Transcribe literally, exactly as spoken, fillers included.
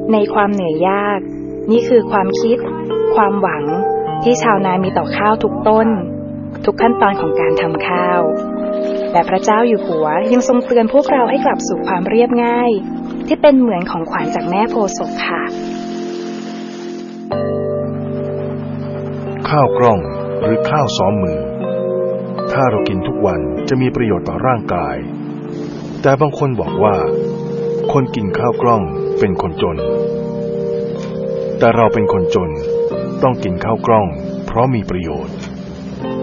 ในความเหนื่อยยากนี่คือความคิดความหวังที่ชาวนามีต่อข้าวทุกต้นทุกขั้นตอนของการทำข้าวและพระเจ้าอยู่หัวยังทรงเตือนพวกเราให้กลับสู่ความเรียบง่ายที่เป็นเหมือนของขวัญจากแม่โพธิ์ศพค่ะข้าวกล้องหรือข้าวซ้อมมือถ้าเรากินทุกวันจะมีประโยชน์ต่อร่างกายแต่บางคนบอกว่าคนกินข้าวกล้องเป็นคนจนแต่เราเป็นคนจนต้องกินข้าวกล้องเพราะมีประโยชน์